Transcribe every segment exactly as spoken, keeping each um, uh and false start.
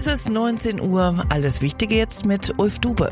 Es ist neunzehn Uhr. Alles Wichtige jetzt mit Ulf Dube.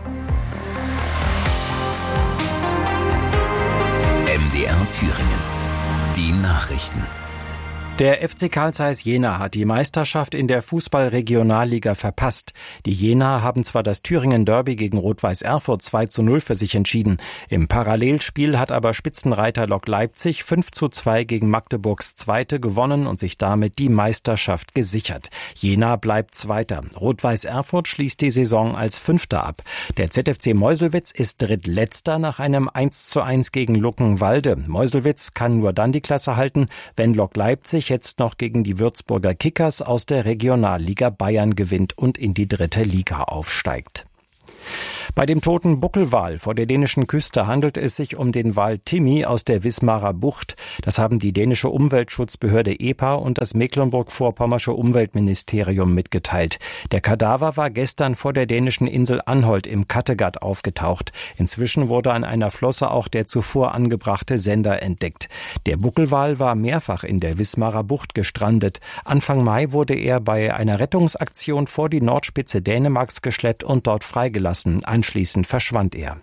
M D R Thüringen. Die Nachrichten. Der F C Carl Zeiss Jena hat die Meisterschaft in der Fußball-Regionalliga verpasst. Die Jenaer haben zwar das Thüringen-Derby gegen Rot-Weiß Erfurt zwei zu null für sich entschieden. Im Parallelspiel hat aber Spitzenreiter Lok Leipzig fünf zu zwei gegen Magdeburgs Zweite gewonnen und sich damit die Meisterschaft gesichert. Jena bleibt Zweiter. Rot-Weiß Erfurt schließt die Saison als Fünfter ab. Der Z F C Meuselwitz ist Drittletzter nach einem eins zu eins gegen Luckenwalde. Meuselwitz kann nur dann die Klasse halten, wenn Lok Leipzig jetzt noch gegen die Würzburger Kickers aus der Regionalliga Bayern gewinnt und in die dritte Liga aufsteigt. Bei dem toten Buckelwal vor der dänischen Küste handelt es sich um den Wal Timmy aus der Wismarer Bucht. Das haben die dänische Umweltschutzbehörde E P A und das Mecklenburg-Vorpommersche Umweltministerium mitgeteilt. Der Kadaver war gestern vor der dänischen Insel Anholt im Kattegat aufgetaucht. Inzwischen wurde an einer Flosse auch der zuvor angebrachte Sender entdeckt. Der Buckelwal war mehrfach in der Wismarer Bucht gestrandet. Anfang Mai wurde er bei einer Rettungsaktion vor die Nordspitze Dänemarks geschleppt und dort freigelassen. Anschließend verschwand er.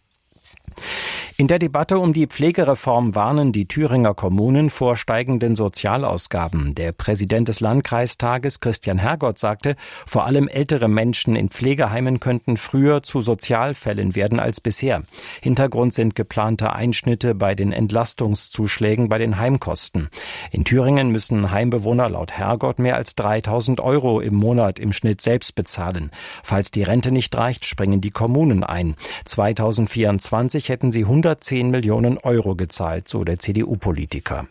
In der Debatte um die Pflegereform warnen die Thüringer Kommunen vor steigenden Sozialausgaben. Der Präsident des Landkreistages, Christian Hergott, sagte, vor allem ältere Menschen in Pflegeheimen könnten früher zu Sozialfällen werden als bisher. Hintergrund sind geplante Einschnitte bei den Entlastungszuschlägen bei den Heimkosten. In Thüringen müssen Heimbewohner laut Hergott mehr als dreitausend Euro im Monat im Schnitt selbst bezahlen. Falls die Rente nicht reicht, springen die Kommunen ein. zweitausendvierundzwanzig hätten sie hundertzehn Millionen Euro gezahlt, so der C D U-Politiker.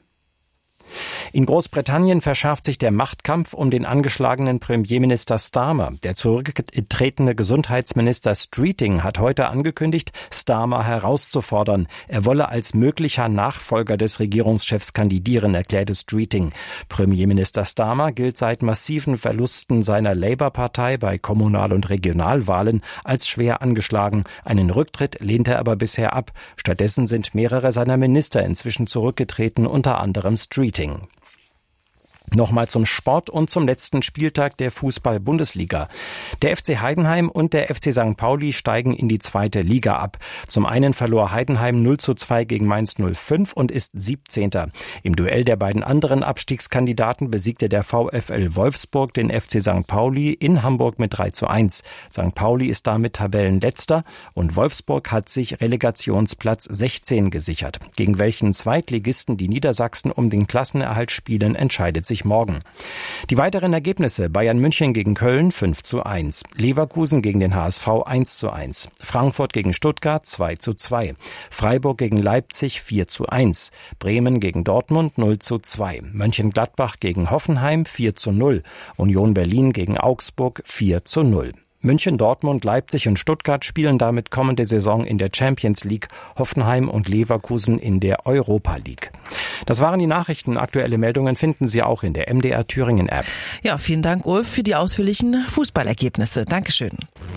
In Großbritannien verschärft sich der Machtkampf um den angeschlagenen Premierminister Starmer. Der zurückgetretene Gesundheitsminister Streeting hat heute angekündigt, Starmer herauszufordern. Er wolle als möglicher Nachfolger des Regierungschefs kandidieren, erklärte Streeting. Premierminister Starmer gilt seit massiven Verlusten seiner Labour-Partei bei Kommunal- und Regionalwahlen als schwer angeschlagen. Einen Rücktritt lehnt er aber bisher ab. Stattdessen sind mehrere seiner Minister inzwischen zurückgetreten, unter anderem Streeting. Nochmal zum Sport und zum letzten Spieltag der Fußball-Bundesliga. Der F C Heidenheim und der F C Sankt Pauli steigen in die zweite Liga ab. Zum einen verlor Heidenheim null zu zwei gegen Mainz null fünf und ist siebzehnter. Im Duell der beiden anderen Abstiegskandidaten besiegte der VfL Wolfsburg den F C Sankt Pauli in Hamburg mit drei zu eins. Sankt Pauli ist damit Tabellenletzter und Wolfsburg hat sich Relegationsplatz sechzehn gesichert. Gegen welchen Zweitligisten die Niedersachsen um den Klassenerhalt spielen, entscheidet sich morgen. Die weiteren Ergebnisse: Bayern München gegen Köln fünf zu eins, Leverkusen gegen den H S V eins zu eins, Frankfurt gegen Stuttgart zwei zu zwei, Freiburg gegen Leipzig vier zu eins, Bremen gegen Dortmund null zu zwei, Mönchengladbach gegen Hoffenheim vier zu null, Union Berlin gegen Augsburg vier zu null. München, Dortmund, Leipzig und Stuttgart spielen damit kommende Saison in der Champions League, Hoffenheim und Leverkusen in der Europa League. Das waren die Nachrichten. Aktuelle Meldungen finden Sie auch in der M D R Thüringen App. Ja, vielen Dank, Ulf, für die ausführlichen Fußballergebnisse. Dankeschön.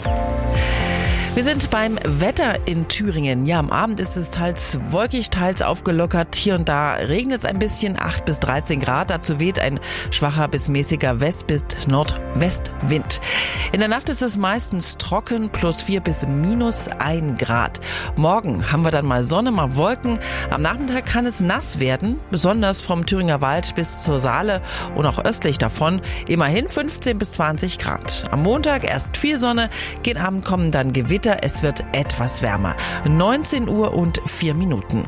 Wir sind beim Wetter in Thüringen. Ja, am Abend ist es teils wolkig, teils aufgelockert. Hier und da regnet es ein bisschen, acht bis dreizehn Grad. Dazu weht ein schwacher bis mäßiger West- bis Nordwestwind. In der Nacht ist es meistens trocken, plus vier bis minus ein Grad. Morgen haben wir dann mal Sonne, mal Wolken. Am Nachmittag kann es nass werden, besonders vom Thüringer Wald bis zur Saale und auch östlich davon. Immerhin fünfzehn bis zwanzig Grad. Am Montag erst viel Sonne, gegen Abend kommen dann Gewitter. Es wird etwas wärmer. neunzehn Uhr und vier Minuten.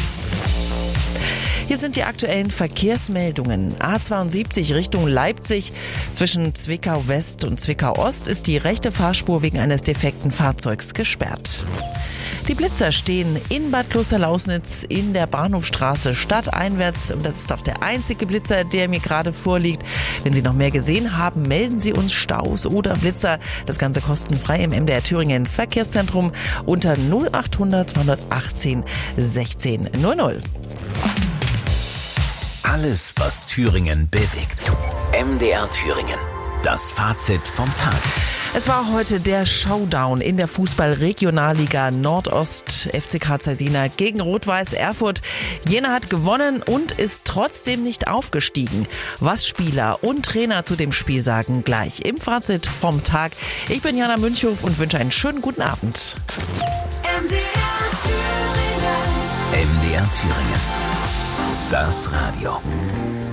Hier sind die aktuellen Verkehrsmeldungen. A zweiundsiebzig Richtung Leipzig. Zwischen Zwickau West und Zwickau Ost ist die rechte Fahrspur wegen eines defekten Fahrzeugs gesperrt. Die Blitzer stehen in Bad Klosterlausnitz in der Bahnhofstraße stadteinwärts. Und das ist auch der einzige Blitzer, der mir gerade vorliegt. Wenn Sie noch mehr gesehen haben, melden Sie uns Staus oder Blitzer. Das Ganze kostenfrei im M D R Thüringen Verkehrszentrum unter null achthundert zweihundertachtzehn sechzehn null null. Alles, was Thüringen bewegt. M D R Thüringen. Das Fazit vom Tag. Es war heute der Showdown in der Fußball-Regionalliga Nordost. F C Carl Zeiss Jena gegen Rot-Weiß Erfurt. Jena hat gewonnen und ist trotzdem nicht aufgestiegen. Was Spieler und Trainer zu dem Spiel sagen, gleich im Fazit vom Tag. Ich bin Jana Münchhoff und wünsche einen schönen guten Abend. M D R Thüringen. M D R Thüringen. Das Radio.